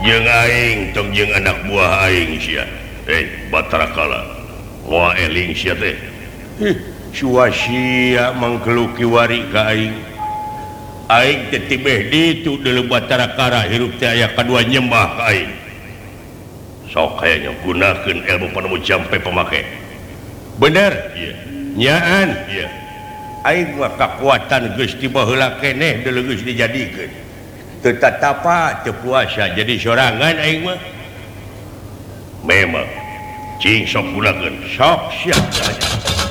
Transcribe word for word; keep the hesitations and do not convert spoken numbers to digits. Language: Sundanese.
jeung aing tong jeung anak buah aing sia eh Batara Kala moal eling sia teh ih sia mangkeluki wari ka aing aing teh tibeh ditu deuleu Batara Kala hirup teh aya kadua nyembah ka aing sok kayaknya gunakeun ilmu penemu jampe pemake bener ieu nyaan ieu aing mah kakuatan geus tiba heula keneh deuleu geus dijadikeun teu tatapa teu puasa jadi sorangan aing mah memang cing sok gunakeun sok siap saja